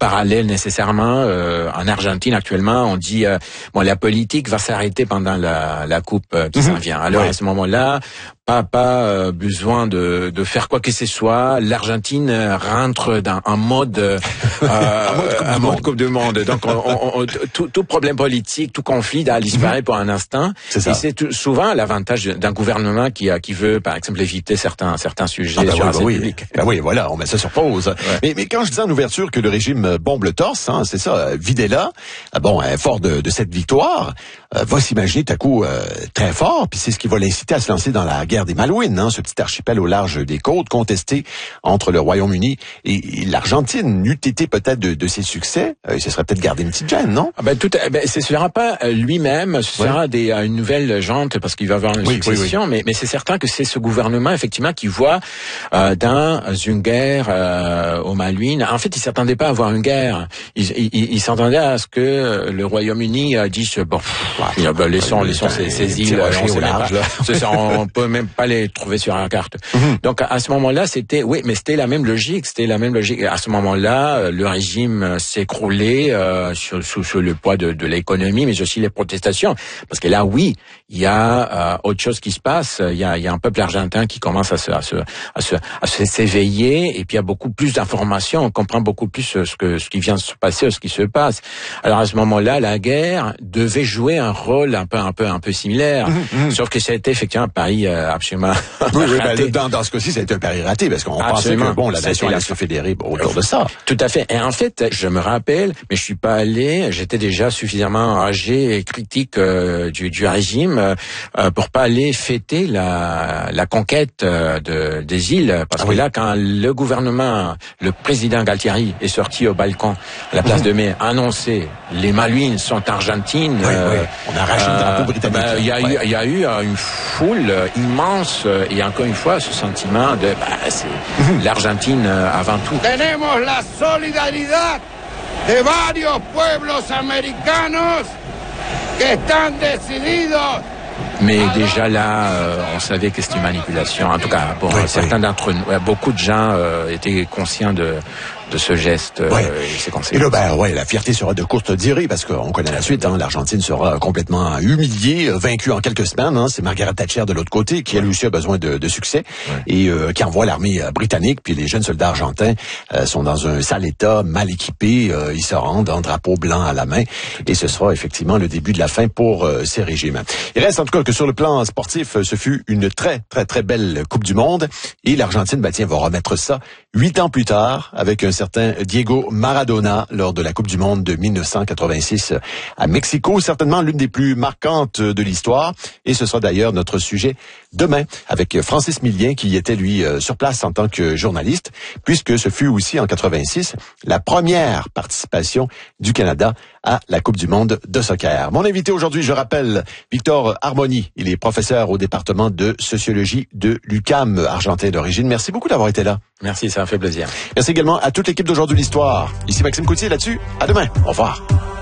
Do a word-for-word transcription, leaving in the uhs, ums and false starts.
parallèle nécessairement. Euh, en Argentine actuellement, on dit euh, bon, la politique va s'arrêter pendant la, la coupe euh, qui mmh. s'en vient. Alors ouais. à ce moment-là, pas pas euh, besoin de de faire quoi que ce soit. L'Argentine rentre dans un mode euh, un mode coupe du monde. Donc on, on, on, tout, tout problème politique, tout conflit a disparu mmh. pour un instant. C'est ça. Et c'est tout, souvent l'avantage d'un gouvernement qui qui veut par exemple éviter certains certains sujets ah bah sur oui, la scène oui. publique. Ben oui, voilà, on met ça sur pause. Ouais. Mais mais quand je disais en ouverture que le régime bombe le torse, hein, c'est ça, Videla, bon, fort de, de cette victoire, euh, va s'imaginer tout à coup euh, très fort, puis c'est ce qui va l'inciter à se lancer dans la guerre des Malouines, hein, ce petit archipel au large des côtes contesté entre le Royaume-Uni et, et l'Argentine. N'eût été peut-être de, de ses succès, euh, ce serait peut-être gardé une petite gêne, non? Ah ben tout, ben ce sera pas lui-même, ce sera ouais. des une nouvelle jante parce qu'il va avoir une oui, succession, oui, oui. mais mais c'est certain que c'est ce gouvernement effectivement qui voit euh, dans une guerre euh, aux Malouines. En fait, il s'attendait pas à avoir une guerre. Il, il, il s'attendait à ce que le Royaume-Uni dise bon, ouais, ben, laissons laissons ces, ces îles, on, large, pas, on peut même pas les trouver sur la carte. Mm-hmm. Donc à ce moment-là, c'était oui, mais c'était la même logique, c'était la même logique. À ce moment-là, le régime s'écroulait euh, sous, sous, sous le poids de, de l'économie, mais aussi les protestations, parce que là, oui, il y a euh, autre chose qui se passe. Il y a, il y a un peuple argentin qui commence à se, à se, à se, à se s'éveiller, et puis il y a beaucoup plus d'informations. On comprend beaucoup plus ce que, ce qui vient de se passer, ce qui se passe. Alors à ce moment-là, la guerre devait jouer un rôle un peu, un peu, un peu similaire. Mmh, mmh. Sauf que ça a été effectivement un pari euh, absolument oui, oui, ben, dans, dans ce cas-ci, ça a été un pari raté parce qu'on pensait que bon, la nation allait se fédérer autour de ça. Tout à fait. Et en fait, je me rappelle, mais je suis pas allé. J'étais déjà suffisamment enragé et critique euh, du, du régime euh, pour pas aller fêter la, la conquête euh, de, des îles. Parce ah, que oui. là, quand le gouvernement, le président Galtieri est sorti au balcon à la place mmh. de mai, a annoncé les Malouines sont argentines. Oui, euh, oui. On a arraché le drapeau britannique. Il ben, y a ouais. eu, il y a eu une foule immense et encore une fois ce sentiment de bah, c'est mmh. l'Argentine avant tout. Tenemos la solidaridad de varios pueblos americanos que están decididos. Mais déjà là, euh, on savait que c'était une manipulation. En tout cas, pour oui, certains oui. d'entre nous, beaucoup de gens euh, étaient conscients de de ce geste euh, ouais. et ses conséquences. Et là, ben, ouais, la fierté sera de courte durée parce qu'on connaît la suite. Hein, L'Argentine sera complètement humiliée, vaincue en quelques semaines. Hein, c'est Margaret Thatcher de l'autre côté qui, elle aussi, a besoin de, de succès ouais. et euh, qui envoie l'armée britannique. Puis les jeunes soldats argentins euh, sont dans un sale état, mal équipés. Euh, ils se rendent en drapeau blanc à la main. Et ce sera effectivement le début de la fin pour euh, ces régimes. Il reste en tout cas que sur le plan sportif, ce fut une très, très, très belle Coupe du Monde. Et l'Argentine, bah, tiens, va remettre ça huit ans plus tard avec un certain Diego Maradona lors de la Coupe du Monde de mille neuf cent quatre-vingt-six à Mexico, certainement l'une des plus marquantes de l'histoire. Et ce sera d'ailleurs notre sujet demain avec Francis Millien qui était lui sur place en tant que journaliste, puisque ce fut aussi en quatre-vingt-six la première participation du Canada à la Coupe du Monde de soccer. Mon invité aujourd'hui, je rappelle, Victor Harmony. Il est professeur au département de sociologie de l'U Q A M, argentin d'origine. Merci beaucoup d'avoir été là. Merci, ça m'a fait plaisir. Merci également à toute l'équipe d'Aujourd'hui l'Histoire. Ici Maxime Coutier là-dessus. À demain. Au revoir.